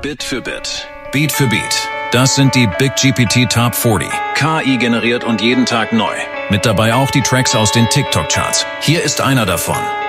Bit für Bit. Beat für Beat. Das sind die Big GPT Top 40. KI generiert und jeden Tag neu. Mit dabei auch die Tracks aus den TikTok-Charts. Hier ist einer davon.